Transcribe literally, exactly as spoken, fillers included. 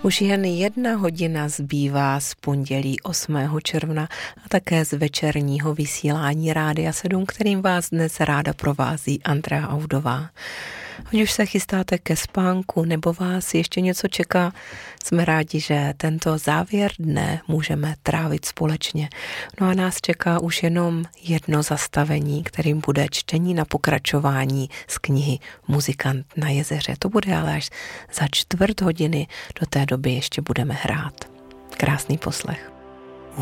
Už jen jedna hodina zbývá z pondělí osmého června a také z večerního vysílání Rádia sedm, kterým vás dnes ráda provází Andrea Audová. Ať už se chystáte ke spánku nebo vás ještě něco čeká, jsme rádi, že tento závěr dne můžeme trávit společně. No a nás čeká už jenom jedno zastavení, kterým bude čtení na pokračování z knihy Muzikant na jezeře. To bude ale až za čtvrt hodiny, do té doby ještě budeme hrát. Krásný poslech.